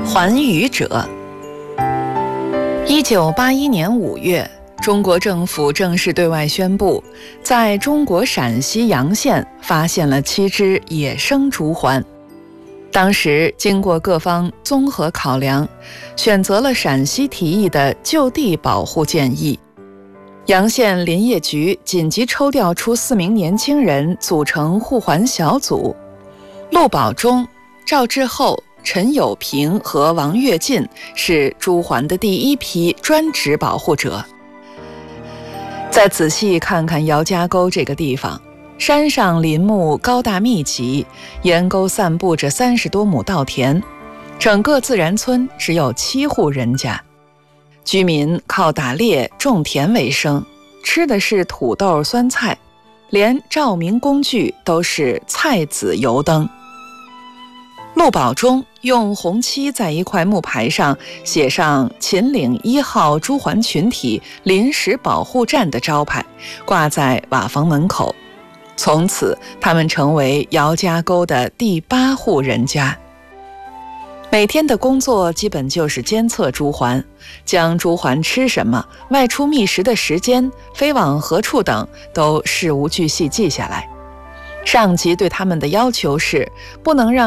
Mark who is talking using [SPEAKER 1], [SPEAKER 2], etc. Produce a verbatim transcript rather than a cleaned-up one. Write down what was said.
[SPEAKER 1] 还羽者。一九八一年五月，中国政府正式对外宣布，在中国陕西洋县发现了七只野生朱鹮。当时经过各方综合考量，选择了陕西提议的就地保护建议。洋县林业局紧急抽调出四名年轻人组成护鹮小组，陆保中、赵志厚、陈友平和王跃进是朱鹮的第一批专职保护者。再仔细看看姚家沟这个地方，山上林木高大密集，沿沟散布着三十多亩稻田，整个自然村只有七户人家，居民靠打猎种田为生，吃的是土豆酸菜，连照明工具都是菜籽油灯。陆保中用红漆在一块木牌上写上秦岭一号朱鹮群体临时保护站的招牌，挂在瓦房门口。从此他们成为姚家沟的第八户人家。每天的工作基本就是监测朱鹮，将朱鹮吃什么、外出觅食的时间、飞往何处等都事无巨细记下来。上级对他们的要求是，不能让